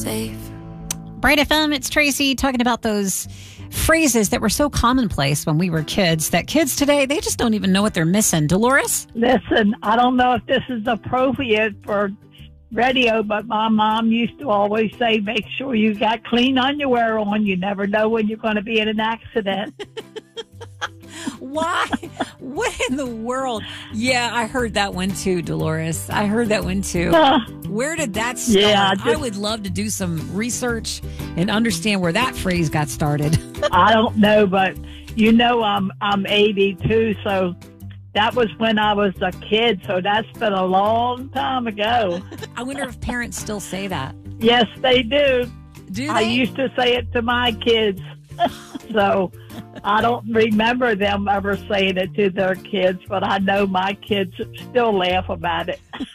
safe. Bright FM, it's Tracy talking about those phrases that were so commonplace when we were kids that kids today, they just don't even know what they're missing. Dolores? Listen, I don't know if this is appropriate for radio, but my mom used to always say, make sure you got clean underwear on. You never know when you're going to be in an accident. Why? What in the world? Yeah, I heard that one too, Dolores. I heard that one too. Where did that start? Yeah, I would love to do some research and understand where that phrase got started. I don't know, but you know I'm 82, so that was when I was a kid, so that's been a long time ago. I wonder if parents still say that. Yes, they do. Do they? I used to say it to my kids. So I don't remember them ever saying it to their kids, but I know my kids still laugh about it.